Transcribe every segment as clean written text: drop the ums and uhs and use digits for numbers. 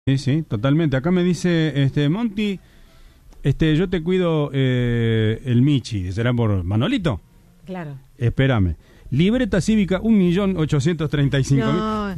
Sí, sí, totalmente. Acá me dice, Monty, yo te cuido el Michi. ¿Será por Manolito? Claro. Espérame. Libreta cívica, 1.835.000.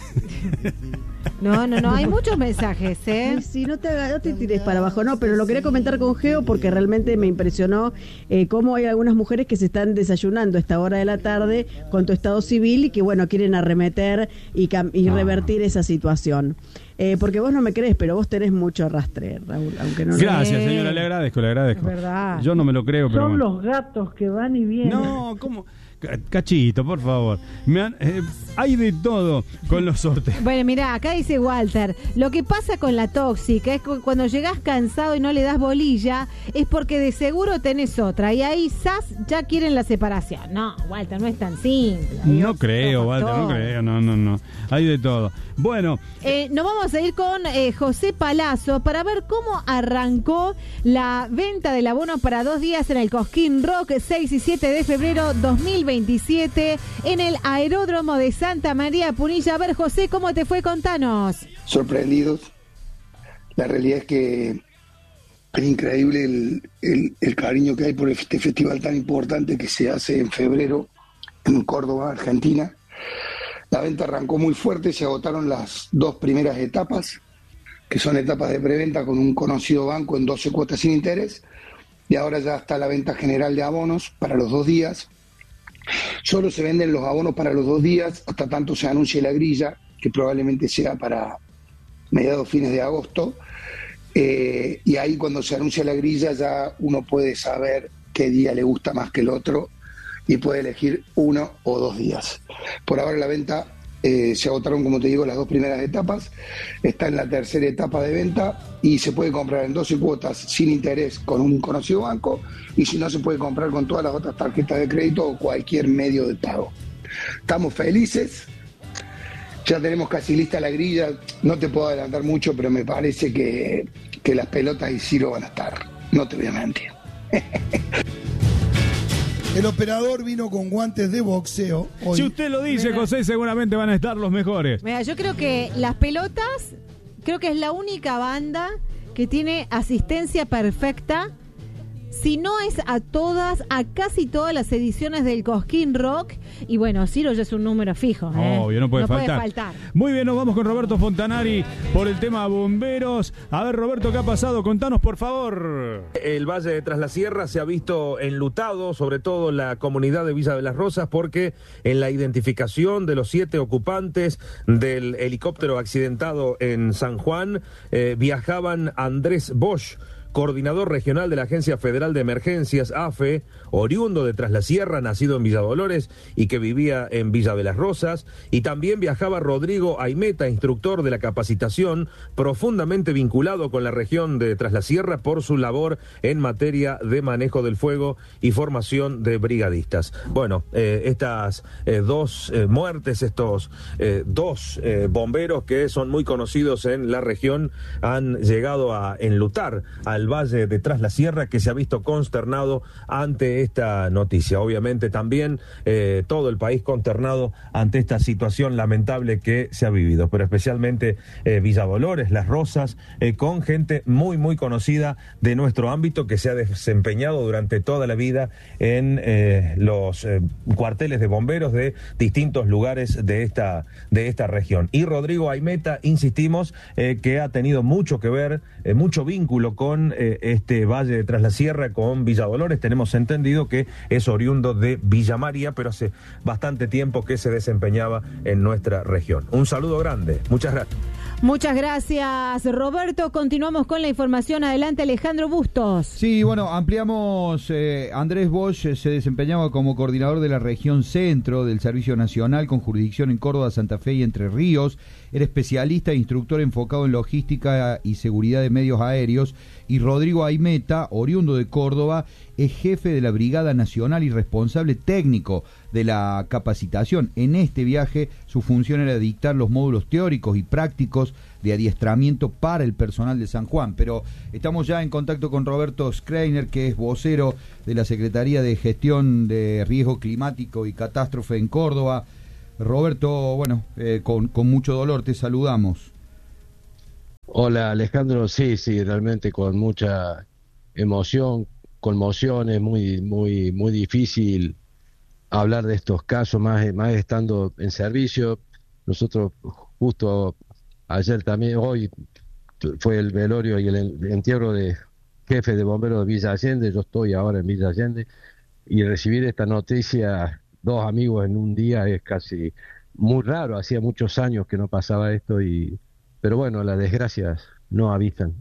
No, hay muchos mensajes, ¿eh? Sí, no te tires para abajo, no, pero lo quería comentar con Geo porque realmente me impresionó cómo hay algunas mujeres que se están desayunando a esta hora de la tarde con tu estado civil y que, bueno, quieren arremeter y revertir esa situación. Porque vos no me crees, pero vos tenés mucho arrastre, Raúl, aunque no. Gracias, señora, le agradezco. Es verdad. Yo no me lo creo, pero Son bueno. los gatos que van y vienen. No, ¿cómo? Cachito, por favor. Hay de todo con los sorteos. Bueno, mira, acá dice Walter, lo que pasa con la tóxica es que cuando llegás cansado y no le das bolilla, es porque de seguro tenés otra, y ahí ya quieren la separación. No, Walter, no es tan simple. No creo, Walter, no creo, no. Hay de todo. Bueno. Nos vamos a ir con José Palazzo para ver cómo arrancó la venta del abono para 2 días en el Cosquín Rock, 6 y 7 de febrero 2027, en el Aeródromo de Santa María Punilla. A ver, José, ¿cómo te fue? Contanos. Sorprendidos. La realidad es que es increíble el cariño que hay por este festival tan importante que se hace en febrero en Córdoba, Argentina. La venta arrancó muy fuerte, se agotaron las 2 primeras etapas, que son etapas de preventa con un conocido banco en 12 cuotas sin interés, y ahora ya está la venta general de abonos para los 2 días. Solo se venden los abonos para los 2 días, hasta tanto se anuncie la grilla, que probablemente sea para mediados, fines de agosto, y ahí cuando se anuncia la grilla ya uno puede saber qué día le gusta más que el otro, y puede elegir 1 o 2 días. Por ahora la venta se agotaron, como te digo, las 2 primeras etapas, está en la tercera etapa de venta y se puede comprar en 12 cuotas sin interés con un conocido banco, y si no, se puede comprar con todas las otras tarjetas de crédito o cualquier medio de pago. Estamos felices, ya tenemos casi lista la grilla, no te puedo adelantar mucho, pero me parece que las pelotas y Ciro van a estar, no te voy a mentir. El operador vino con guantes de boxeo hoy. Si usted lo dice, José, seguramente van a estar los mejores. Mira, yo creo que Las Pelotas, creo que es la única banda que tiene asistencia perfecta, si no es a casi todas las ediciones del Cosquín Rock. Y bueno, Ciro ya es un número fijo. Obvio, no puede faltar. Puede faltar. Muy bien, nos vamos con Roberto Fontanari por el tema bomberos. A ver, Roberto, ¿qué ha pasado? Contanos, por favor. El Valle de Tras la Sierra se ha visto enlutado, sobre todo la comunidad de Villa de las Rosas, porque en la identificación de los 7 ocupantes del helicóptero accidentado en San Juan viajaban Andrés Bosch, coordinador regional de la Agencia Federal de Emergencias, AFE, oriundo de Tras la Sierra, nacido en Villa Dolores y que vivía en Villa de las Rosas, y también viajaba Rodrigo Aimeta, instructor de la capacitación, profundamente vinculado con la región de Tras la Sierra por su labor en materia de manejo del fuego y formación de brigadistas. Bueno, estas 2 muertes, estos 2 bomberos que son muy conocidos en la región, han llegado a enlutar al Valle de Tras la Sierra, que se ha visto consternado ante esta noticia. Obviamente también todo el país consternado ante esta situación lamentable que se ha vivido, pero especialmente Villa Dolores, Las Rosas, con gente muy, muy conocida de nuestro ámbito que se ha desempeñado durante toda la vida en los cuarteles de bomberos de distintos lugares de esta región. Y Rodrigo Aimeta, insistimos, que ha tenido mucho que ver, mucho vínculo con este Valle de Tras la Sierra, con Villa Dolores. Tenemos entendido que es oriundo de Villa María, pero hace bastante tiempo que se desempeñaba en nuestra región. Un saludo grande, muchas gracias. Muchas gracias, Roberto. Continuamos con la información. Adelante, Alejandro Bustos. Sí, bueno, ampliamos. Andrés Bosch se desempeñaba como coordinador de la región centro del Servicio Nacional con jurisdicción en Córdoba, Santa Fe y Entre Ríos. Era especialista e instructor enfocado en logística y seguridad de medios aéreos. Y Rodrigo Aimeta, oriundo de Córdoba, es jefe de la Brigada Nacional y responsable técnico de la capacitación. En este viaje su función era dictar los módulos teóricos y prácticos de adiestramiento para el personal de San Juan. Pero estamos ya en contacto con Roberto Schreiner, que es vocero de la Secretaría de Gestión de Riesgo Climático y Catástrofe en Córdoba. Roberto, bueno, con mucho dolor te saludamos. Hola Alejandro, sí, sí, realmente con mucha emoción, conmoción, es muy difícil hablar de estos casos, más estando en servicio. Nosotros justo ayer también, hoy fue el velorio y el entierro de jefe de bomberos de Villa Allende, yo estoy ahora en Villa Allende, y recibir esta noticia, dos amigos en un día, es casi muy raro, hacía muchos años que no pasaba esto, pero bueno, las desgracias no avisan.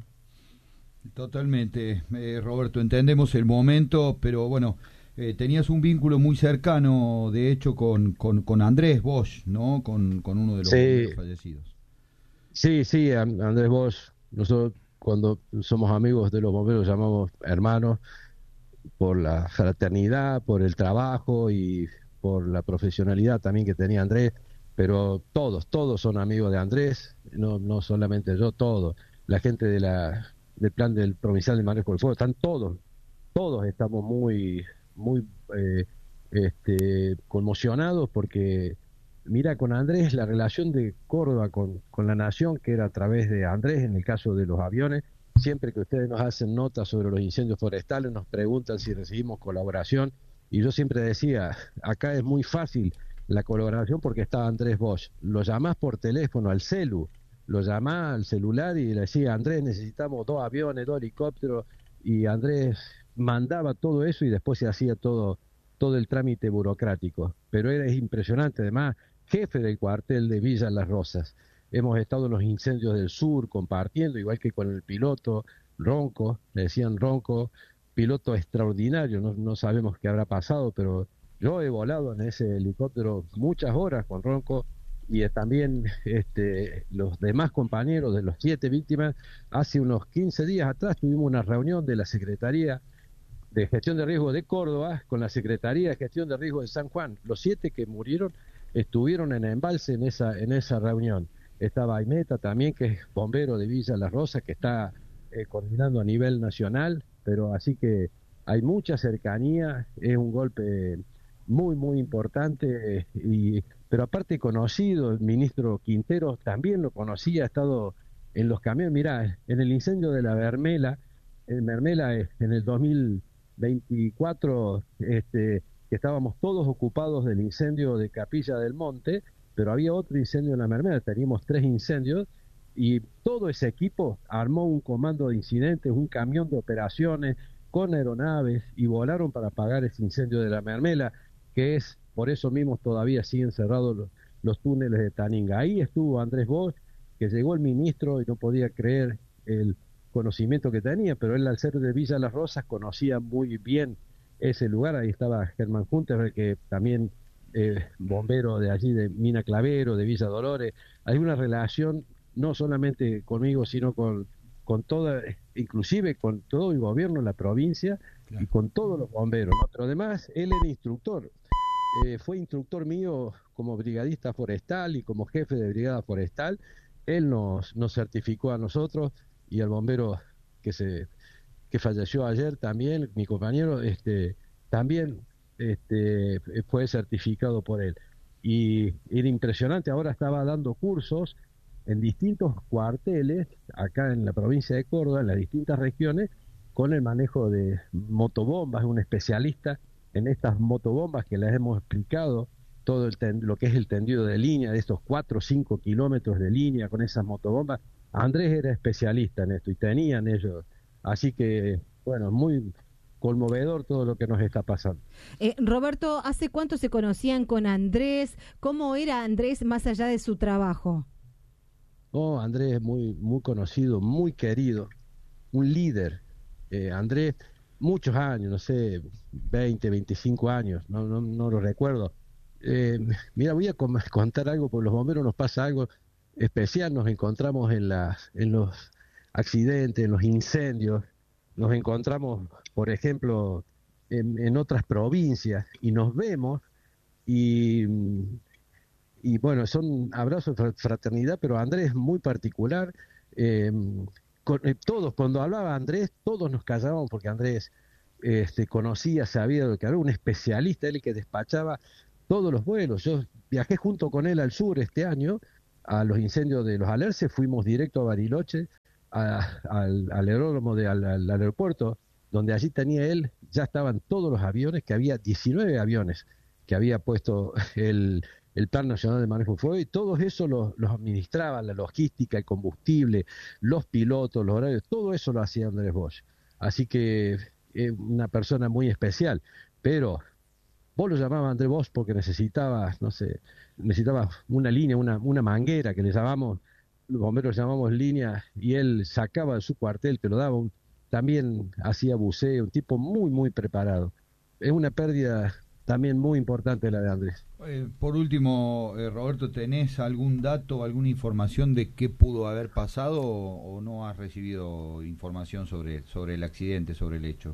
Totalmente, Roberto, entendemos el momento, pero bueno, tenías un vínculo muy cercano, de hecho, con Andrés Bosch, ¿no? Con uno de los Sí, bomberos fallecidos. sí, sí, Andrés Bosch, nosotros cuando somos amigos de los bomberos llamamos hermanos por la fraternidad, por el trabajo y por la profesionalidad también que tenía Andrés, pero todos son amigos de Andrés, no solamente yo, todos, la gente del plan del provincial de manejo del fuego, están todos estamos muy eh, conmocionados porque mira, con Andrés la relación de Córdoba con la nación, que era a través de Andrés en el caso de los aviones. Siempre que ustedes nos hacen notas sobre los incendios forestales, nos preguntan si recibimos colaboración, y yo siempre decía, acá es muy fácil la colaboración porque está Andrés Bosch. Lo llamás por teléfono al lo llamás al celular y le decía, Andrés, necesitamos 2 aviones, 2 helicópteros, y Andrés mandaba todo eso y después se hacía todo el trámite burocrático. Pero es impresionante, además, jefe del cuartel de Villa Las Rosas. Hemos estado en los incendios del sur compartiendo, igual que con el piloto Ronco, le decían Ronco, piloto extraordinario, no sabemos qué habrá pasado, pero yo he volado en ese helicóptero muchas horas con Ronco, y también los demás compañeros de los 7 víctimas. Hace unos 15 días atrás tuvimos una reunión de la Secretaría de Gestión de Riesgo de Córdoba con la Secretaría de Gestión de Riesgo de San Juan. Los 7 que murieron estuvieron en embalse en esa reunión. Estaba Aimeta también, que es bombero de Villa Las Rosas, que está coordinando a nivel nacional, pero así que hay mucha cercanía, es un golpe muy importante, pero aparte conocido, el ministro Quintero también lo conocía, ha estado en los camiones. Mirá, en el incendio de la Mermela, en el 2024, que estábamos todos ocupados del incendio de Capilla del Monte, pero había otro incendio en la Mermela, teníamos 3 incendios, y todo ese equipo armó un comando de incidentes, un camión de operaciones con aeronaves, y volaron para apagar ese incendio de la Mermela, que es, por eso mismo todavía siguen cerrados los túneles de Taninga. Ahí estuvo Andrés Bosch, que llegó el ministro y no podía creer el conocimiento que tenía, pero él, al ser de Villa Las Rosas, conocía muy bien ese lugar. Ahí estaba Germán Junter, que también bombero de allí, de Mina Clavero, de Villa Dolores. Hay una relación no solamente conmigo, sino con toda, inclusive con todo el gobierno de la provincia, claro, y con todos los bomberos, ¿no? Pero además él era instructor, fue instructor mío como brigadista forestal y como jefe de brigada forestal. Él nos certificó a nosotros y al bombero que falleció ayer también, mi compañero, también fue certificado por él. Y era impresionante. Ahora estaba dando cursos en distintos cuarteles acá en la provincia de Córdoba, en las distintas regiones, con el manejo de motobombas. Es un especialista en estas motobombas, que les hemos explicado todo lo que es el tendido de línea, de estos 4 o 5 kilómetros de línea con esas motobombas. Andrés era especialista en esto y tenían ellos. Así que, bueno, muy conmovedor todo lo que nos está pasando. Roberto, ¿hace cuánto se conocían con Andrés? ¿Cómo era Andrés más allá de su trabajo? Oh, Andrés es muy conocido, muy querido, un líder. Andrés, muchos años, no sé, 20, 25 años, no lo recuerdo. Mira, voy a contar algo, por los bomberos nos pasa algo especial. Nos encontramos en los accidentes, en los incendios, nos encontramos, por ejemplo, en otras provincias, y nos vemos, y bueno, son abrazos de fraternidad, pero Andrés es muy particular. Todos, cuando hablaba Andrés, todos nos callábamos porque Andrés conocía, sabía de lo que era, un especialista, él que despachaba todos los vuelos. Yo viajé junto con él al sur este año, a los incendios de los Alerces, fuimos directo a Bariloche, al aeródromo, al aeropuerto, donde allí tenía él, ya estaban todos los aviones, que había 19 aviones que había puesto el Plan Nacional de Manejo de Fuego, y todos eso los administraba, la logística, el combustible, los pilotos, los horarios, todo eso lo hacía Andrés Bosch. Así que es una persona muy especial, pero vos lo llamabas Andrés Bosch porque necesitaba una línea, una manguera, que le llamamos, los bomberos llamamos línea, y él sacaba de su cuartel, te lo daba, también hacía buceo, un tipo muy, muy preparado. Es una pérdida también muy importante la de Andrés. Por último, Roberto, ¿tenés algún dato, alguna información de qué pudo haber pasado o no has recibido información sobre el accidente, sobre el hecho?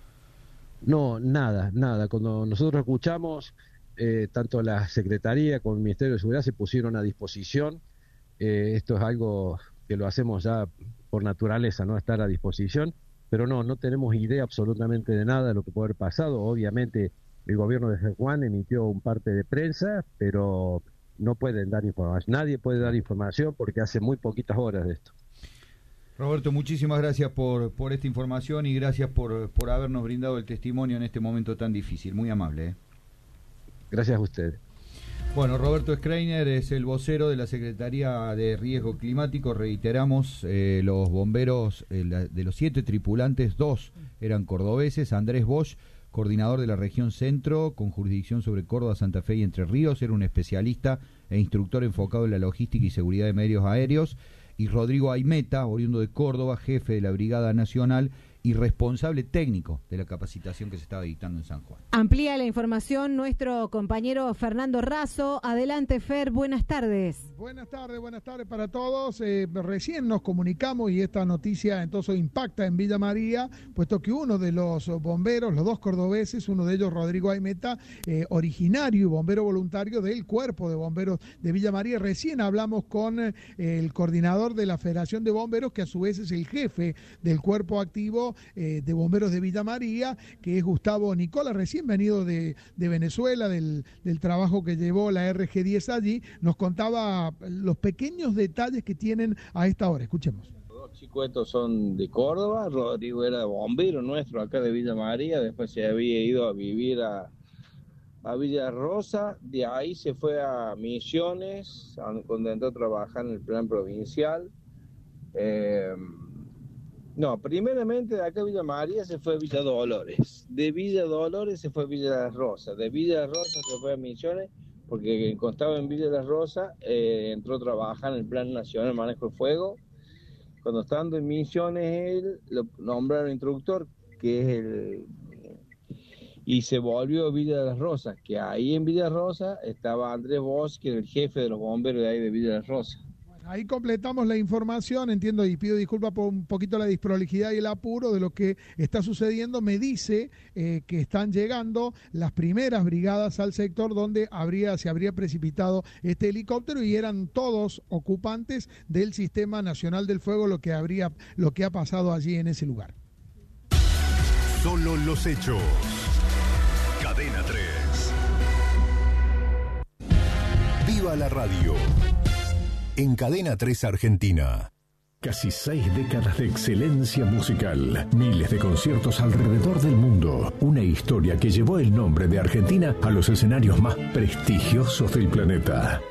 No, nada. Cuando nosotros escuchamos, tanto la Secretaría como el Ministerio de Seguridad se pusieron a disposición. Esto es algo que lo hacemos ya por naturaleza, no estar a disposición, pero no tenemos idea absolutamente de nada de lo que puede haber pasado. Obviamente el gobierno de San Juan emitió un parte de prensa, pero no pueden dar información. Nadie puede dar información porque hace muy poquitas horas de esto. Roberto, muchísimas gracias por esta información y gracias por habernos brindado el testimonio en este momento tan difícil. Muy amable. Gracias a ustedes. Bueno, Roberto Schreiner es el vocero de la Secretaría de Riesgo Climático. Reiteramos, los bomberos, de los 7 tripulantes, 2 eran cordobeses. Andrés Bosch, coordinador de la región centro, con jurisdicción sobre Córdoba, Santa Fe y Entre Ríos, era un especialista e instructor enfocado en la logística y seguridad de medios aéreos. Y Rodrigo Aimeta, oriundo de Córdoba, jefe de la Brigada Nacional y responsable técnico de la capacitación que se estaba dictando en San Juan. Amplía la información nuestro compañero Fernando Razo. Adelante, Fer, buenas tardes. Buenas tardes para todos. Recién nos comunicamos y esta noticia entonces impacta en Villa María, puesto que uno de los bomberos, los 2 cordobeses, uno de ellos Rodrigo Aimeta, originario y bombero voluntario del Cuerpo de Bomberos de Villa María. Recién hablamos con el coordinador de la Federación de Bomberos, que a su vez es el jefe del Cuerpo Activo de Bomberos de Villa María, que es Gustavo Nicola, recién venido de Venezuela, del trabajo que llevó la RG10 allí. Nos contaba los pequeños detalles que tienen a esta hora. Escuchemos. Los 2 chicos estos son de Córdoba. Rodrigo era bombero nuestro acá de Villa María, después se había ido a vivir a Villa Rosa, de ahí se fue a Misiones, donde entró a trabajar en el plan provincial. Primeramente de acá a Villa María se fue a Villa Dolores, de Villa Dolores se fue a Villa Rosa, de Villa Rosa se fue a Misiones, porque constaba en Villa Rosa, entró a trabajar en el Plan Nacional de Manejo de Fuego. Cuando estando en Misiones él lo nombraron instructor, y se volvió a Villa de las Rosas, que ahí en Villa Rosa estaba Andrés Bosch, que era el jefe de los bomberos de ahí de Villa de las Rosas. Ahí completamos la información, entiendo, y pido disculpas por un poquito la desprolijidad y el apuro de lo que está sucediendo. Me dice que están llegando las primeras brigadas al sector donde se habría precipitado este helicóptero, y eran todos ocupantes del Sistema Nacional del Fuego lo que ha pasado allí en ese lugar. Solo los hechos. Cadena 3. Viva la radio. En Cadena 3 Argentina. Casi 6 décadas de excelencia musical, miles de conciertos alrededor del mundo, una historia que llevó el nombre de Argentina a los escenarios más prestigiosos del planeta.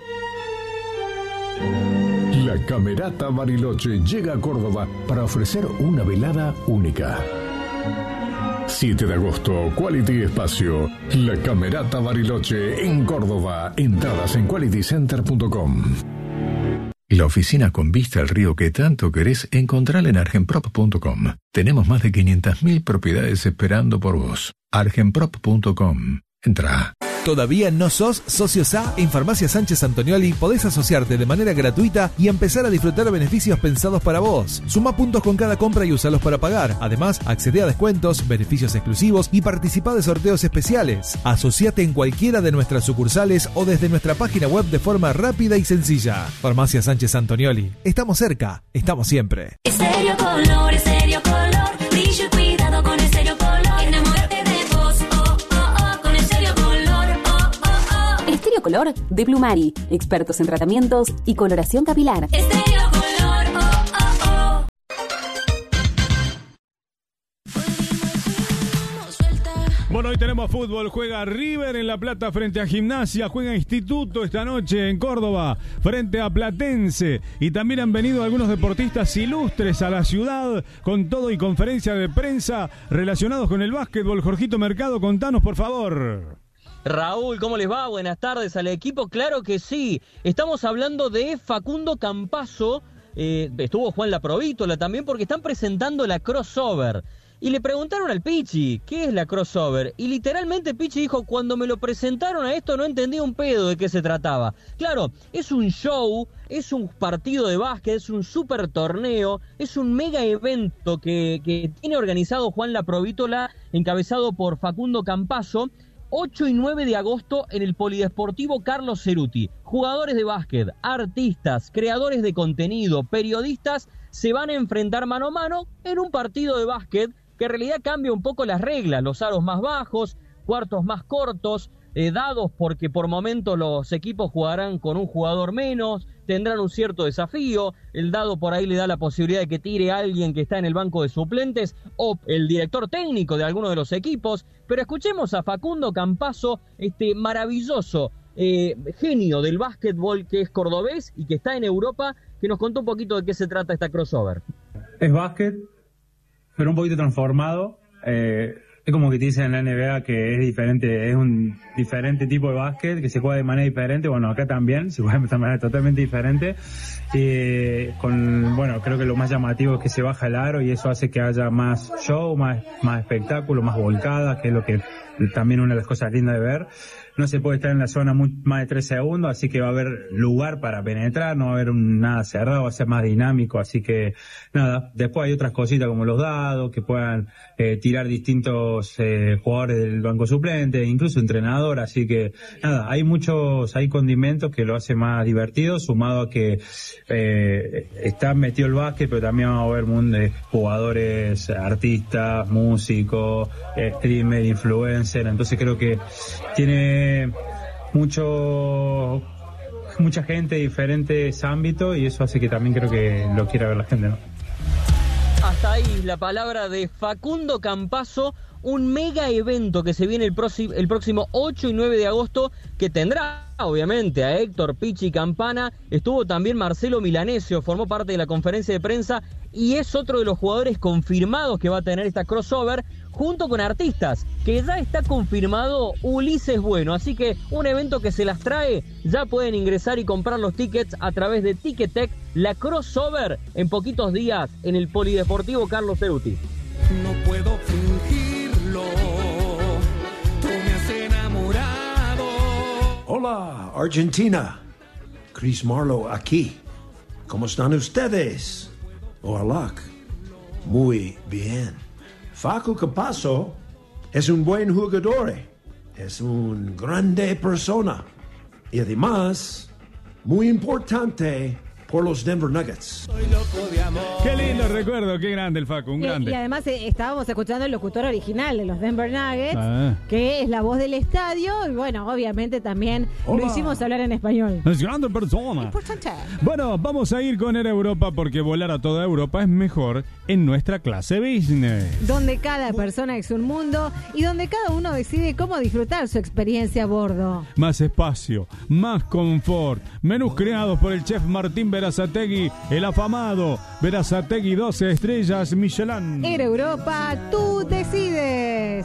La Camerata Bariloche llega a Córdoba para ofrecer una velada única. 7 de agosto, Quality Espacio, La Camerata Bariloche en Córdoba. Entradas en qualitycenter.com. La oficina con vista al río que tanto querés, encontrala en argenprop.com. Tenemos más de 500.000 propiedades esperando por vos. argenprop.com. Entrá. ¿Todavía no sos socio SA? En Farmacia Sánchez Antonioli podés asociarte de manera gratuita y empezar a disfrutar beneficios pensados para vos. Suma puntos con cada compra y usalos para pagar. Además, accede a descuentos, beneficios exclusivos y participa de sorteos especiales. Asociate en cualquiera de nuestras sucursales o desde nuestra página web de forma rápida y sencilla. Farmacia Sánchez Antonioli. Estamos cerca, estamos siempre. Estéreo Color, brillo y cuidado con Estéreo Color. Enamórate de vos, con Estéreo Color. Estéreo Estéreo Color de Blumari, expertos en tratamientos y coloración capilar. Estéreo Color, oh, oh, oh. Bueno, hoy tenemos fútbol, juega River en La Plata frente a Gimnasia, juega Instituto esta noche en Córdoba frente a Platense, y también han venido algunos deportistas ilustres a la ciudad con todo y conferencia de prensa relacionados con el básquetbol. Jorgito Mercado, contanos por favor. Raúl, ¿cómo les va? Buenas tardes al equipo. Claro que sí, estamos hablando de Facundo Campazzo, estuvo Juan La Provítola también, porque están presentando la crossover. Y le preguntaron al Pichi, ¿qué es la crossover? Y literalmente Pichi dijo, cuando me lo presentaron a esto no entendía un pedo de qué se trataba. Claro, es un show, es un partido de básquet, es un super torneo, es un mega evento que tiene organizado Juan La Provítola, encabezado por Facundo Campazzo, 8 y 9 de agosto en el Polideportivo Carlos Ceruti. Jugadores de básquet, artistas, creadores de contenido, periodistas, se van a enfrentar mano a mano en un partido de básquet que en realidad cambia un poco las reglas, los aros más bajos, cuartos más cortos, dados porque por momentos los equipos jugarán con un jugador menos, tendrán un cierto desafío, el dado por ahí le da la posibilidad de que tire a alguien que está en el banco de suplentes o el director técnico de alguno de los equipos, pero escuchemos a Facundo Campazzo, este maravilloso genio del básquetbol que es cordobés y que está en Europa, que nos contó un poquito de qué se trata esta crossover. Es básquet, pero un poquito transformado. Es como que te dicen en la NBA que es diferente, es un diferente tipo de básquet que se juega de manera diferente. Bueno, acá también se juega de manera totalmente diferente. Bueno, creo que lo más llamativo es que se baja el aro y eso hace que haya más show, más espectáculo, más volcadas, que es lo que también una de las cosas lindas de ver. No se puede estar en la zona más de 3 segundos, así que va a haber lugar para penetrar, no va a haber nada cerrado, va a ser más dinámico, así que nada, después hay otras cositas como los dados, que puedan tirar distintos jugadores del banco suplente, incluso entrenador, así que nada, hay condimentos que lo hace más divertido, sumado a que está metido el básquet, pero también va a haber jugadores, artistas, músicos, streamer, influencer, entonces creo que tiene mucha gente de diferentes ámbitos y eso hace que también creo que lo quiera ver la gente, ¿no? Hasta ahí la palabra de Facundo Campazzo, un mega evento que se viene el próximo 8 y 9 de agosto, que tendrá obviamente a Héctor Pichi Campana, estuvo también Marcelo Milanesio, formó parte de la conferencia de prensa y es otro de los jugadores confirmados que va a tener esta crossover, junto con artistas, que ya está confirmado Ulises Bueno, así que un evento que se las trae, ya pueden ingresar y comprar los tickets a través de Ticketek, la crossover en poquitos días en el Polideportivo Carlos Ceruti. No puedo fingirlo, tú me has enamorado. Hola, Argentina. Chris Marlowe aquí. ¿Cómo están ustedes? Hola. Muy bien. Facu Campazzo es un buen jugador, es una grande persona y además muy importante por los Denver Nuggets. Qué lindo recuerdo, qué grande el Facu, un grande. Y además estábamos escuchando el locutor original de los Denver Nuggets, que es la voz del estadio, y bueno, obviamente también lo hicimos hablar en español. Es grande persona. Importante. Bueno, vamos a ir con Air Europa porque volar a toda Europa es mejor en nuestra clase business. Donde cada persona es un mundo y donde cada uno decide cómo disfrutar su experiencia a bordo. Más espacio, más confort, menús creados por el chef Martín Berazategui, el afamado Berazategui 12 estrellas Michelin. Air Europa, tú decides.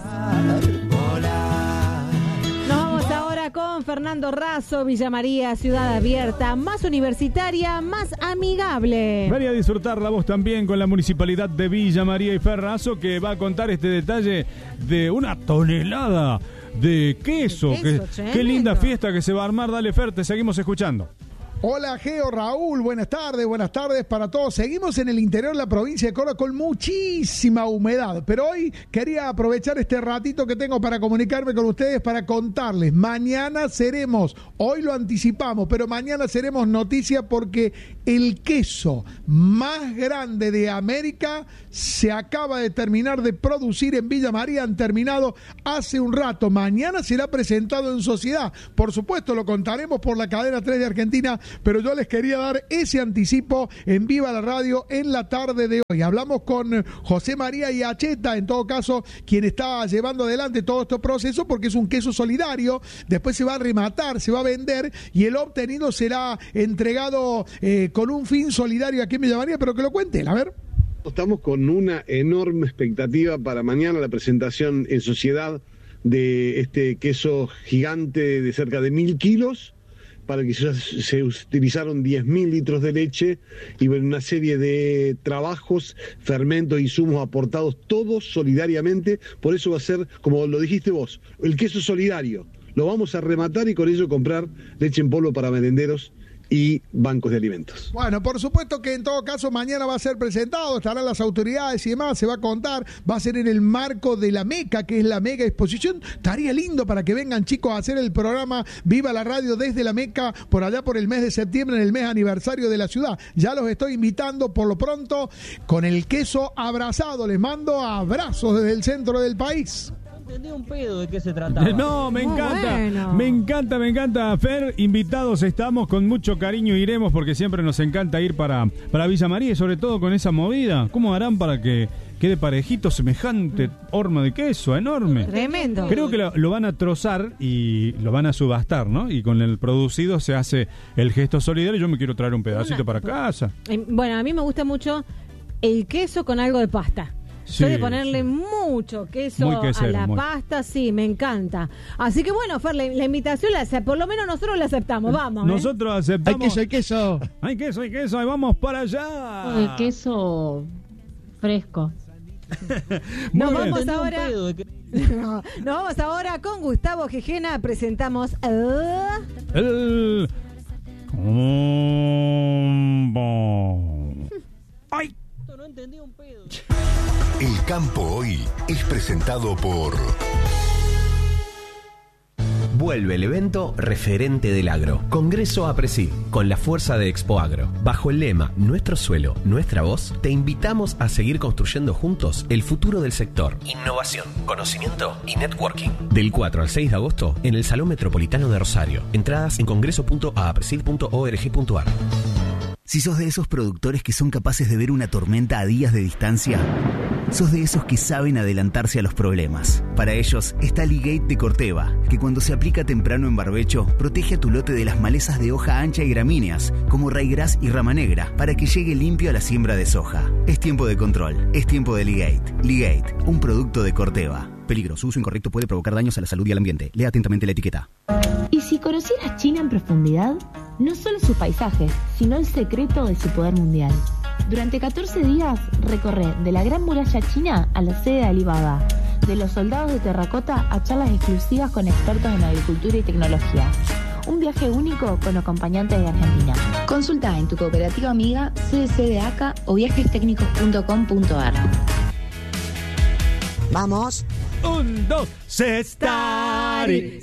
Nos vamos ahora con Fernando Razo, Villa María, ciudad abierta, más universitaria, más amigable. Ven a disfrutar la voz también con la Municipalidad de Villa María y Ferrazo, que va a contar este detalle de 1 tonelada de queso. Qué linda fiesta que se va a armar. Dale, Fer, te seguimos escuchando. Hola, Geo, Raúl, buenas tardes para todos. Seguimos en el interior de la provincia de Córdoba con muchísima humedad, pero hoy quería aprovechar este ratito que tengo para comunicarme con ustedes para contarles. Mañana seremos, hoy lo anticipamos, pero mañana seremos noticia porque el queso más grande de América se acaba de terminar de producir en Villa María, han terminado hace un rato. Mañana será presentado en sociedad. Por supuesto, lo contaremos por la cadena 3 de Argentina, pero yo les quería dar ese anticipo en Viva la Radio en la tarde de hoy. Hablamos con José María Iacheta, en todo caso, quien está llevando adelante todo este proceso, porque es un queso solidario, después se va a rematar, se va a vender, y el obtenido será entregado con un fin solidario aquí en Villa María, pero que lo cuente él, a ver. Estamos con una enorme expectativa para mañana la presentación en sociedad de este queso gigante de cerca de 1.000 kilos, para que se utilizaron 10.000 litros de leche y una serie de trabajos, fermentos, insumos aportados, todos solidariamente. Por eso va a ser, como lo dijiste vos, el queso solidario. Lo vamos a rematar y con ello comprar leche en polvo para merenderos y bancos de alimentos. Bueno, por supuesto que en todo caso mañana va a ser presentado, estarán las autoridades y demás, se va a contar, va a ser en el marco de la MECA, que es la mega exposición. Estaría lindo para que vengan, chicos, a hacer el programa Viva la Radio desde la MECA por allá por el mes de septiembre, en el mes aniversario de la ciudad. Ya los estoy invitando por lo pronto con el queso abrazado. Les mando abrazos desde el centro del país. Entendí un pedo de qué se trataba. No, me encanta, bueno. me encanta, Fer. Invitados estamos, con mucho cariño iremos, porque siempre nos encanta ir para Villa María, y sobre todo con esa movida. ¿Cómo harán para que quede parejito semejante horma de queso enorme? Tremendo. Creo que lo van a trozar y lo van a subastar, ¿no? Y con el producido se hace el gesto solidario. Yo me quiero traer un pedacito para casa. Bueno, a mí me gusta mucho el queso con algo de pasta. Sí, Soy de ponerle mucho queso quesero, a la pasta, sí, me encanta. Así que bueno, Fer, la invitación por lo menos nosotros la aceptamos, vamos. Nosotros aceptamos. Hay queso. Hay queso, ahí vamos para allá. El queso fresco. Nos vamos ahora con Gustavo Gijena, presentamos el combo. ¡Ay! No entendí un pedo. El campo hoy es presentado por... Vuelve el evento referente del agro. Congreso APRESID, con la fuerza de Expo Agro. Bajo el lema Nuestro suelo, nuestra voz, te invitamos a seguir construyendo juntos el futuro del sector. Innovación, conocimiento y networking. Del 4 al 6 de agosto en el Salón Metropolitano de Rosario. Entradas en congreso.apresid.org.ar. Si sos de esos productores que son capaces de ver una tormenta a días de distancia, sos de esos que saben adelantarse a los problemas. Para ellos está Ligate de Corteva, que cuando se aplica temprano en barbecho, protege a tu lote de las malezas de hoja ancha y gramíneas, como raigras y rama negra, para que llegue limpio a la siembra de soja. Es tiempo de control, es tiempo de Ligate. Ligate, un producto de Corteva. Peligro, su uso incorrecto puede provocar daños a la salud y al ambiente. Lea atentamente la etiqueta. ¿Y si conocieras China en profundidad? No solo sus paisajes, sino el secreto de su poder mundial. Durante 14 días recorre de la Gran Muralla China a la sede de Alibaba, de los soldados de terracota a charlas exclusivas con expertos en agricultura y tecnología. Un viaje único con acompañantes de Argentina. Consulta en tu cooperativa amiga, CDC de ACA o viajestecnicos.com.ar. Vamos. 1, 2, Cestari,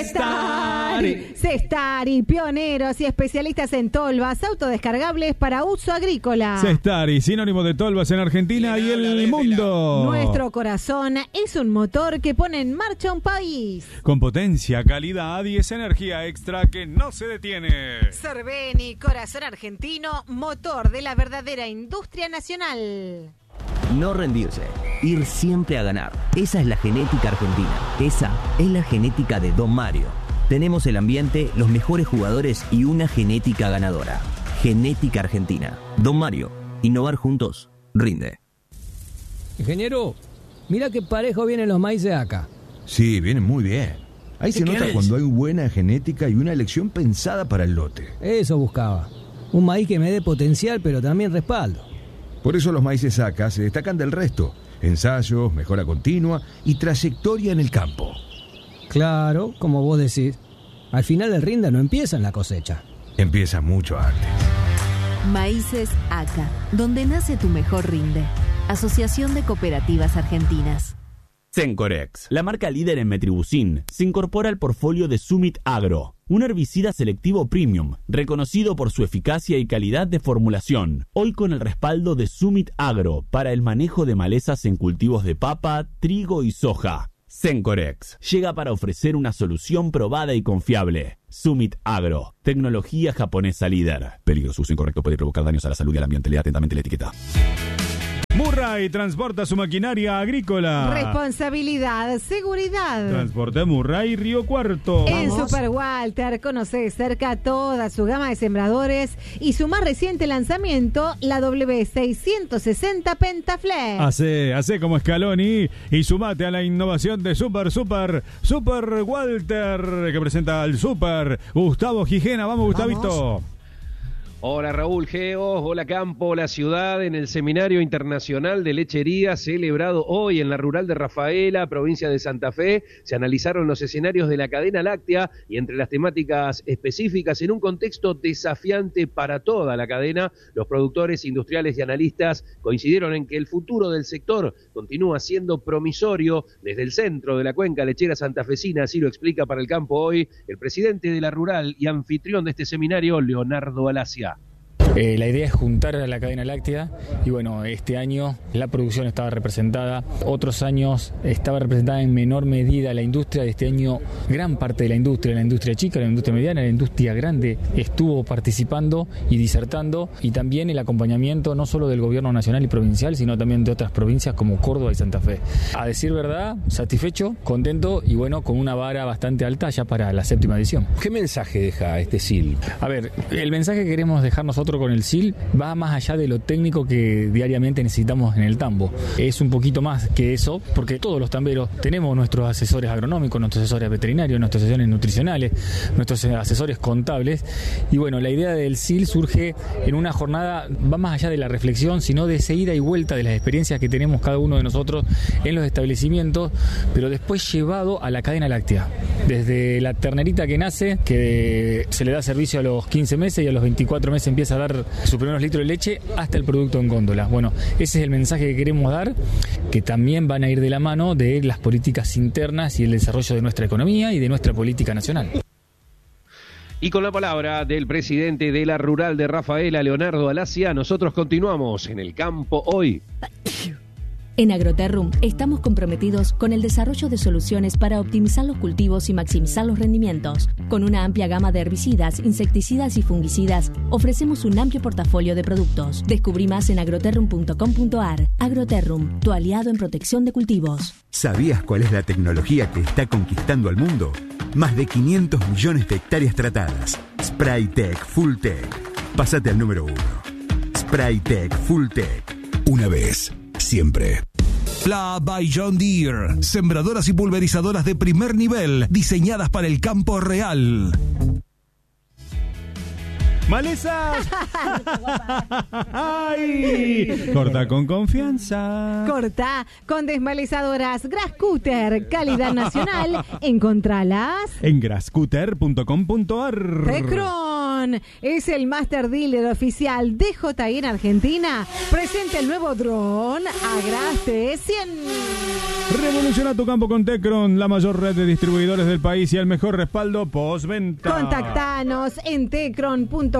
pioneros y especialistas en tolvas autodescargables para uso agrícola. Cestari, sinónimo de tolvas en Argentina y el mundo. Nuestro corazón es un motor que pone en marcha un país. Con potencia, calidad y esa energía extra que no se detiene. Cerveni, corazón argentino, motor de la verdadera industria nacional. No rendirse, ir siempre a ganar. Esa es la genética argentina. Esa es la genética de Don Mario. Tenemos el ambiente, los mejores jugadores y una genética ganadora. Genética argentina. Don Mario, innovar juntos, rinde. Ingeniero, mira qué parejo vienen los maíces acá. Sí, vienen muy bien. Ahí se nota cuando hay buena genética y una elección pensada para el lote. Eso buscaba. Un maíz que me dé potencial, pero también respaldo. Por eso los maíces acá se destacan del resto. Ensayos, mejora continua y trayectoria en el campo. Claro, como vos decís. Al final el rinde no empieza en la cosecha. empieza mucho antes. Maíces ACA, donde nace tu mejor rinde. Asociación de Cooperativas Argentinas. Cencorex, la marca líder en metribuzin, se incorpora al portfolio de Summit Agro, un herbicida selectivo premium, reconocido por su eficacia y calidad de formulación, hoy con el respaldo de Summit Agro para el manejo de malezas en cultivos de papa, trigo y soja. Cencorex llega para ofrecer una solución probada y confiable. Summit Agro, tecnología japonesa líder. Peligro, su uso incorrecto puede provocar daños a la salud y al ambiente. Lea atentamente la etiqueta. Murray transporta su maquinaria agrícola. Responsabilidad, seguridad. Transporte Murray Río Cuarto. En Super Walter conoce cerca toda su gama de sembradores y su más reciente lanzamiento, la W660 Pentaflex. Hace como Scaloni y sumate a la innovación de Super Walter, que presenta al Super Gustavo Gijena. Vamos, Gustavito. Hola Raúl Geos, hola Campo, hola Ciudad, en el Seminario Internacional de Lechería celebrado hoy en la Rural de Rafaela, provincia de Santa Fe, se analizaron los escenarios de la cadena láctea y entre las temáticas específicas en un contexto desafiante para toda la cadena, los productores, industriales y analistas coincidieron en que el futuro del sector continúa siendo promisorio. Desde el centro de la cuenca lechera santafesina, así lo explica para el Campo hoy el presidente de la Rural y anfitrión de este seminario, Leonardo Alacia. La idea es juntar a la cadena láctea y bueno, este año la producción estaba representada, otros años estaba representada en menor medida la industria, de este año gran parte de la industria chica, la industria mediana, la industria grande estuvo participando y disertando, y también el acompañamiento no solo del gobierno nacional y provincial, sino también de otras provincias como Córdoba y Santa Fe. A decir verdad, satisfecho, contento y bueno, con una vara bastante alta ya para la 7ª edición. ¿Qué mensaje deja este SIL? A ver, el mensaje que queremos dejar nosotros con el SIL va más allá de lo técnico que diariamente necesitamos en el tambo. Es un poquito más que eso, porque todos los tamberos tenemos nuestros asesores agronómicos, nuestros asesores veterinarios, nuestros asesores nutricionales, nuestros asesores contables, y bueno, la idea del SIL surge en una jornada, va más allá de la reflexión, sino de esa ida y vuelta de las experiencias que tenemos cada uno de nosotros en los establecimientos, pero después llevado a la cadena láctea. Desde la ternerita que nace, que se le da servicio a los 15 meses y a los 24 meses empieza a dar sus primeros litros de leche, hasta el producto en góndola. Bueno, ese es el mensaje que queremos dar, que también van a ir de la mano de las políticas internas y el desarrollo de nuestra economía y de nuestra política nacional. Y con la palabra del presidente de la Rural de Rafaela, Leonardo Alacia, nosotros continuamos en el Campo hoy. En Agroterrum estamos comprometidos con el desarrollo de soluciones para optimizar los cultivos y maximizar los rendimientos. Con una amplia gama de herbicidas, insecticidas y fungicidas, ofrecemos un amplio portafolio de productos. Descubrí más en agroterrum.com.ar. Agroterrum, tu aliado en protección de cultivos. ¿Sabías cuál es la tecnología que está conquistando al mundo? Más de 500 millones de hectáreas tratadas. Spraytec Fulltech. Pásate al número 1. Spraytec Fulltech. Una vez. Siempre. Pla by John Deere. Sembradoras y pulverizadoras de primer nivel, diseñadas para el campo real. ¡Malezas! ¡Ay! Corta con confianza. Corta con desmalezadoras Grascutter, calidad nacional. Encontralas en grascutter.com.ar. Tecron es el master dealer oficial de DJI en Argentina. Presenta el nuevo dron Agras T100. Revoluciona tu campo con Tecron, la mayor red de distribuidores del país y el mejor respaldo postventa. Contactanos en tecron.com.ar.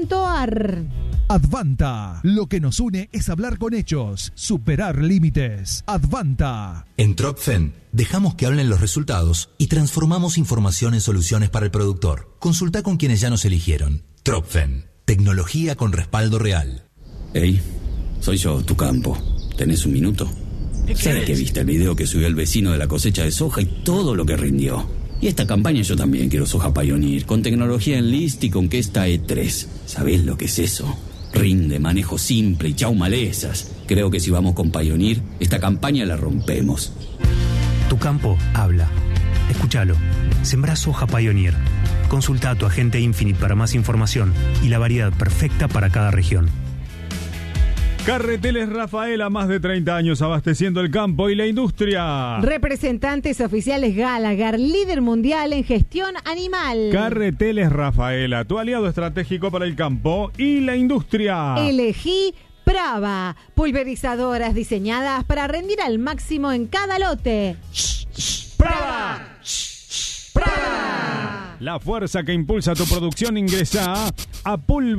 Advanta. Lo que nos une es hablar con hechos, superar límites. Advanta. En Tropfen dejamos que hablen los resultados y transformamos información en soluciones para el productor. Consulta con quienes ya nos eligieron. Tropfen. Tecnología con respaldo real. Hey, soy yo, tu campo. ¿Tenés un minuto? ¿Sabes que viste el video que subió el vecino de la cosecha de soja y todo lo que rindió? Y esta campaña yo también quiero soja Pioneer, con tecnología Enlist y con Questa E3. ¿Sabés lo que es eso? Rinde, manejo simple y chau malezas. Creo que si vamos con Pioneer, esta campaña la rompemos. Tu campo habla. Escúchalo. Sembrá soja Pioneer. Consulta a tu agente Infinite para más información y la variedad perfecta para cada región. Carreteles Rafaela, más de 30 años abasteciendo el campo y la industria. Representantes oficiales Gallagher, líder mundial en gestión animal. Carreteles Rafaela, tu aliado estratégico para el campo y la industria. Elegí Prava, pulverizadoras diseñadas para rendir al máximo en cada lote. ¡Prava! ¡Prava! La fuerza que impulsa tu producción. Ingresa a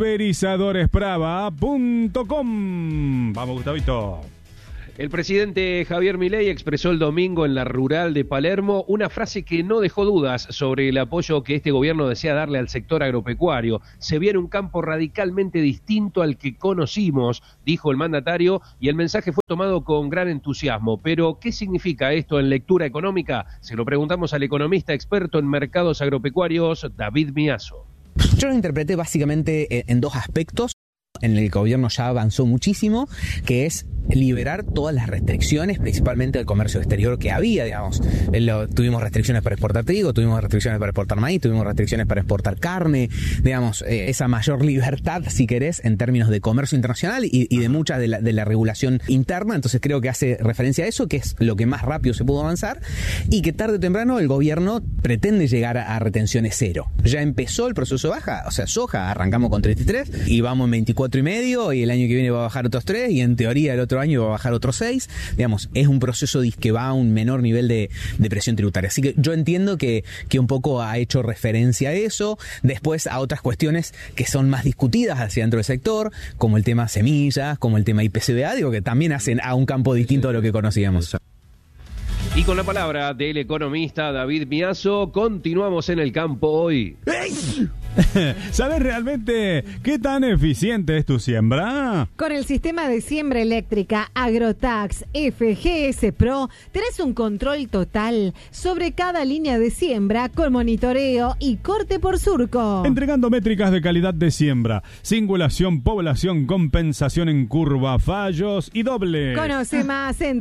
pulverizadores.prava.com. Vamos, Gustavito. El presidente Javier Milei expresó el domingo en la Rural de Palermo una frase que no dejó dudas sobre el apoyo que este gobierno desea darle al sector agropecuario. Se viene un campo radicalmente distinto al que conocimos, dijo el mandatario, y el mensaje fue tomado con gran entusiasmo. Pero, ¿qué significa esto en lectura económica? Se lo preguntamos al economista experto en mercados agropecuarios, David Miazo. Yo lo interpreté básicamente en dos aspectos, en el que el gobierno ya avanzó muchísimo, que es liberar todas las restricciones, principalmente del comercio exterior que había, digamos. Tuvimos restricciones para exportar trigo, tuvimos restricciones para exportar maíz, tuvimos restricciones para exportar carne, digamos, esa mayor libertad, si querés, en términos de comercio internacional y de mucha de la regulación interna. Entonces creo que hace referencia a eso, que es lo que más rápido se pudo avanzar, y que tarde o temprano el gobierno pretende llegar a retenciones cero. Ya empezó el proceso de baja, o sea, soja, arrancamos con 33 y vamos en 24,5, y el año que viene va a bajar otros 3, y en teoría el otro año va a bajar otros 6, digamos, es un proceso que va a un menor nivel de presión tributaria. Así que yo entiendo que un poco ha hecho referencia a eso, después a otras cuestiones que son más discutidas hacia dentro del sector, como el tema semillas, como el tema IPCBA, digo, que también hacen a un campo distinto a lo que conocíamos. Y con la palabra del economista David Miazo, continuamos en el campo hoy. ¿Sabes realmente qué tan eficiente es tu siembra? Con el sistema de siembra eléctrica Agrotax FGS Pro tenés un control total sobre cada línea de siembra con monitoreo y corte por surco. Entregando métricas de calidad de siembra, singulación, población, compensación en curva, fallos y doble. Conoce más en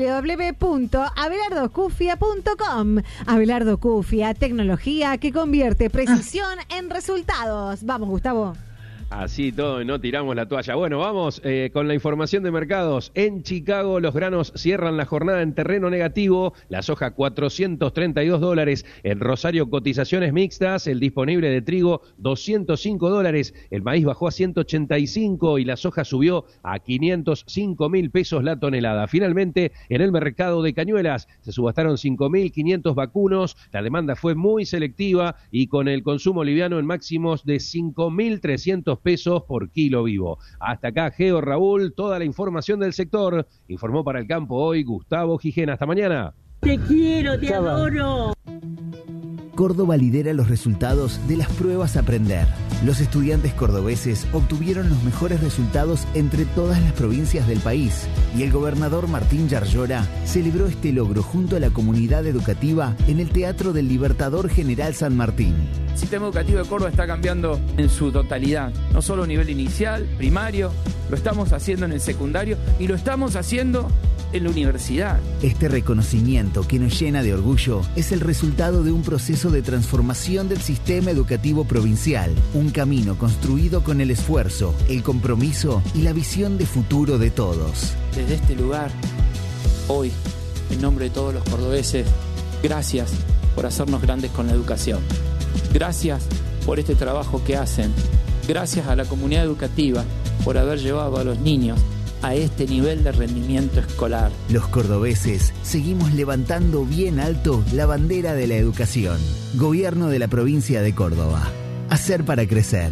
www.abelardocufia.com. Abelardo Cufia, tecnología que convierte precisión en resultados. Vamos, Gustavo. Así todo, no tiramos la toalla. Bueno, vamos con la información de mercados. En Chicago los granos cierran la jornada en terreno negativo. La soja $432. En Rosario cotizaciones mixtas. El disponible de trigo $205. El maíz bajó a 185 y la soja subió a 505.000 pesos la tonelada. Finalmente, en el mercado de Cañuelas se subastaron 5.500 vacunos. La demanda fue muy selectiva y con el consumo liviano en máximos de 5.300 pesos por kilo vivo. Hasta acá, Geo, Raúl, toda la información del sector. Informó para el campo hoy Gustavo Gijena. Hasta mañana. Te quiero, te adoro. Córdoba lidera los resultados de las pruebas Aprender. Los estudiantes cordobeses obtuvieron los mejores resultados entre todas las provincias del país y el gobernador Martín Yarlora celebró este logro junto a la comunidad educativa en el Teatro del Libertador General San Martín. El sistema educativo de Córdoba está cambiando en su totalidad, no solo a nivel inicial, primario, lo estamos haciendo en el secundario y lo estamos haciendo en la universidad. Este reconocimiento que nos llena de orgullo es el resultado de un proceso de transformación del sistema educativo provincial, un camino construido con el esfuerzo, el compromiso y la visión de futuro de todos. Desde este lugar, hoy, en nombre de todos los cordobeses, gracias por hacernos grandes con la educación. Gracias por este trabajo que hacen. Gracias a la comunidad educativa por haber llevado a los niños a este nivel de rendimiento escolar. Los cordobeses seguimos levantando bien alto la bandera de la educación. Gobierno de la provincia de Córdoba. Hacer para crecer.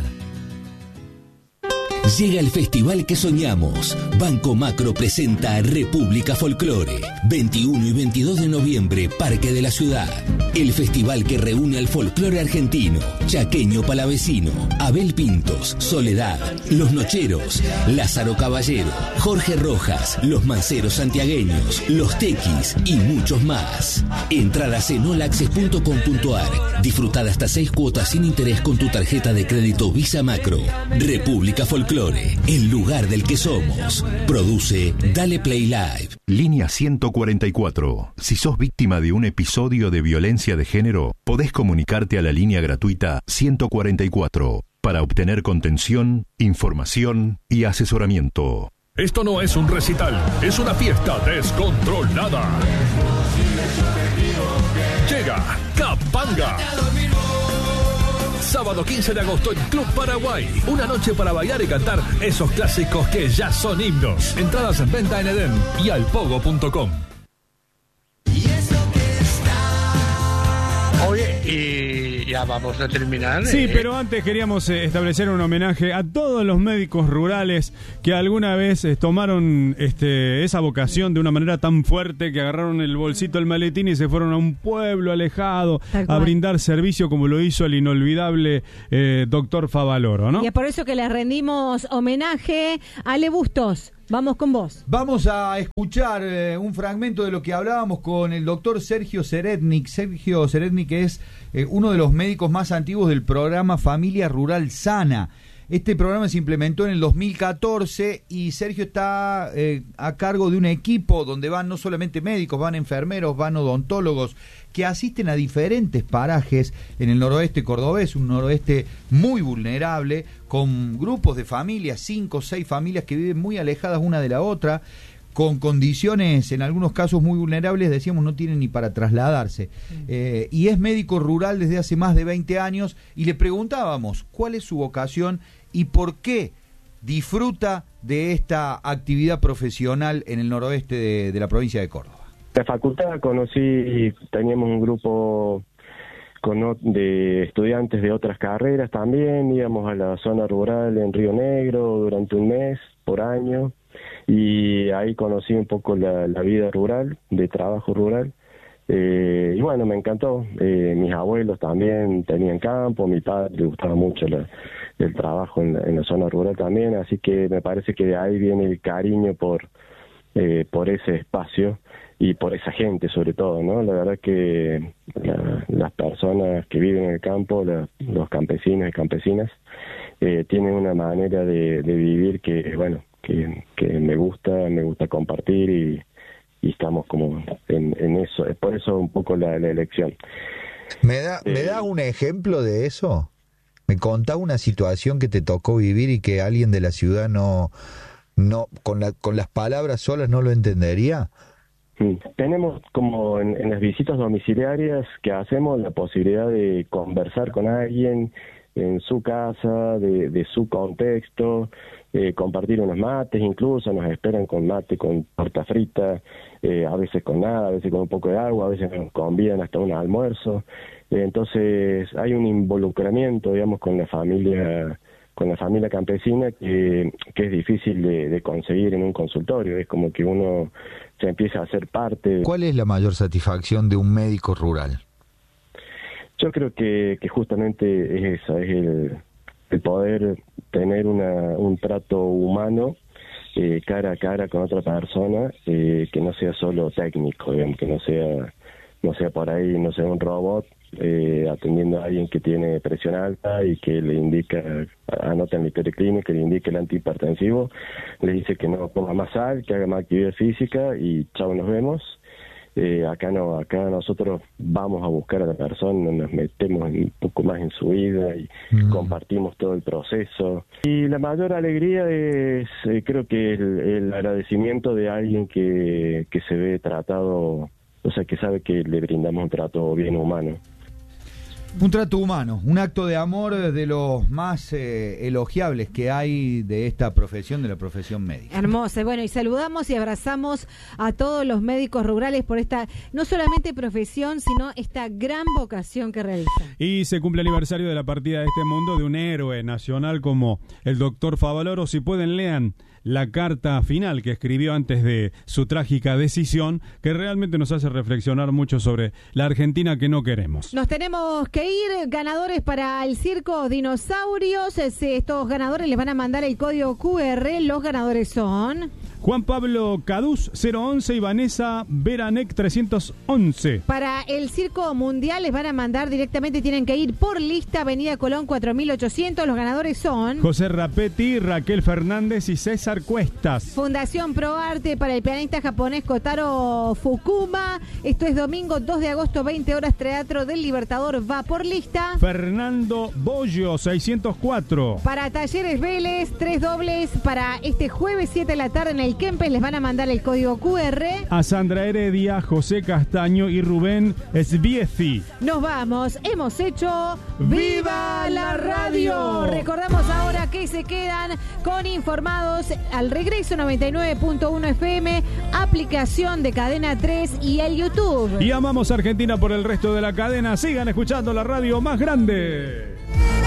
Llega el festival que soñamos. Banco Macro presenta República Folclore. 21 y 22 de noviembre, Parque de la Ciudad. El festival que reúne al folclore argentino, chaqueño palavecino, Abel Pintos, Soledad, Los Nocheros, Lázaro Caballero, Jorge Rojas, Los Manceros Santiagueños, Los Tequis y muchos más. Entradas en olaccess.com.ar. Disfrutar hasta 6 cuotas sin interés con tu tarjeta de crédito Visa Macro. República Folclore, el lugar del que somos. Produce Dale Play Live. Línea 144. Si sos víctima de un episodio de violencia de género, podés comunicarte a la línea gratuita 144 para obtener contención, información y asesoramiento. Esto no es un recital, es una fiesta descontrolada. Llega Capanga. Sábado 15 de agosto en Club Paraguay. Una noche para bailar y cantar esos clásicos que ya son himnos. Entradas en venta en Edén y alpogo.com. Oye, y ya vamos a terminar. Sí, pero antes queríamos establecer un homenaje a todos los médicos rurales que alguna vez tomaron esa vocación de una manera tan fuerte que agarraron el bolsito del maletín y se fueron a un pueblo alejado a brindar servicio, como lo hizo el inolvidable doctor Favaloro, ¿no? Y es por eso que le rendimos homenaje. Ale Bustos, vamos con vos. Vamos a escuchar un fragmento de lo que hablábamos con el doctor Sergio Serednik. Sergio Serednik es uno de los médicos más antiguos del programa Familia Rural Sana. Este programa se implementó en el 2014 y Sergio está a cargo de un equipo donde van no solamente médicos, van enfermeros, van odontólogos, que asisten a diferentes parajes en el noroeste cordobés, un noroeste muy vulnerable, con grupos de familias, 5 o 6 familias que viven muy alejadas una de la otra, con condiciones en algunos casos muy vulnerables, decíamos, no tienen ni para trasladarse. Y es médico rural desde hace más de 20 años y le preguntábamos cuál es su vocación y por qué disfruta de esta actividad profesional en el noroeste de la provincia de Córdoba. La facultad teníamos un grupo de estudiantes de otras carreras también, íbamos a la zona rural en Río Negro durante un mes por año, y ahí conocí un poco la vida rural, de trabajo rural, y bueno, me encantó. Mis abuelos también tenían campo, mi padre le gustaba mucho el trabajo en la zona rural también, así que me parece que de ahí viene el cariño por ese espacio y por esa gente sobre todo, ¿no? La verdad que las personas que viven en el campo, los campesinos y campesinas, tienen una manera de vivir que, bueno, que me gusta compartir y estamos como en eso. Es por eso un poco la elección. ¿Me da un ejemplo de eso? ¿Me contás una situación que te tocó vivir y que alguien de la ciudad no con las palabras solas no lo entendería? Tenemos como en las visitas domiciliarias que hacemos la posibilidad de conversar con alguien en su casa, de su contexto, compartir unos mates, incluso nos esperan con mate, con torta frita, a veces con nada, a veces con un poco de agua, a veces nos convidan hasta un almuerzo. Entonces hay un involucramiento, digamos, con la familia campesina que es difícil de conseguir en un consultorio. Es como que uno se empieza a hacer parte. ¿Cuál es la mayor satisfacción de un médico rural? Yo creo que justamente es esa, es el poder tener un trato humano, cara a cara con otra persona, que no sea solo técnico, digamos, que no sea por ahí, no sea un robot atendiendo a alguien que tiene presión alta y que le indica, anota en la historia clínica, le indica el antihipertensivo, le dice que no ponga más sal, que haga más actividad física y chao, nos vemos. Acá no, acá nosotros vamos a buscar a la persona, nos metemos un poco más en su vida y compartimos todo el proceso. Y la mayor alegría es, creo que el agradecimiento de alguien que se ve tratado, o sea, que sabe que le brindamos un trato bien humano. Un trato humano, un acto de amor de los más elogiables que hay de esta profesión, de la profesión médica. Hermoso. Bueno, y saludamos y abrazamos a todos los médicos rurales por esta, no solamente profesión, sino esta gran vocación que realizan. Y se cumple el aniversario de la partida de este mundo de un héroe nacional como el doctor Favaloro. Si pueden, lean la carta final que escribió antes de su trágica decisión, que realmente nos hace reflexionar mucho sobre la Argentina que no queremos. Nos tenemos que ir. Ganadores para el Circo Dinosaurios. Estos ganadores les van a mandar el código QR. Los ganadores son... Juan Pablo Caduz 011 y Vanessa Beranec 311. Para el Circo Mundial les van a mandar directamente, tienen que ir por lista, Avenida Colón 4800. Los ganadores son José Rapetti, Raquel Fernández y César Cuestas. Fundación ProArte para el pianista japonés Kotaro Fukuma. Esto es domingo 2 de agosto, 20 horas, Teatro del Libertador. Va por lista Fernando Bollo 604. Para Talleres Vélez, 3 dobles para este jueves 7 de la tarde en el Kempes. Les van a mandar el código QR. A Sandra Heredia, José Castaño y Rubén Sbiezi. Nos vamos, hemos hecho ¡Viva la Radio! Recordamos ahora que se quedan con Informados al regreso 99.1 FM, aplicación de Cadena 3 y el YouTube. Y amamos a Argentina por el resto de la cadena. Sigan escuchando la radio más grande.